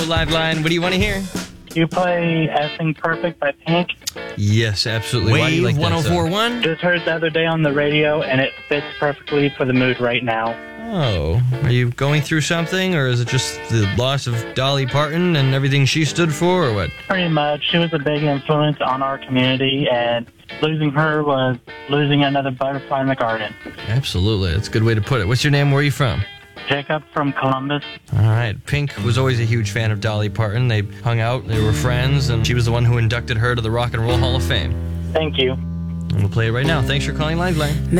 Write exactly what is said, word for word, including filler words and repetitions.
Live line, what do you want to hear? You play Effing Perfect by Pink? Yes, absolutely. Why do you Wave like that one oh four point song? one. Just heard it the other day on the radio, and it fits perfectly for the mood right now. Oh, are you going through something, or is it just the loss of Dolly Parton and everything she stood for, or what? Pretty much. She was a big influence on our community, and losing her was losing another butterfly in the garden. Absolutely. That's a good way to put it. What's your name? Where are you from? Jacob from Columbus. All right. Pink was always a huge fan of Dolly Parton. They hung out, they were friends, and she was the one who inducted her to the Rock and Roll Hall of Fame. Thank you. And we'll play it right now. Thanks for calling Liveline.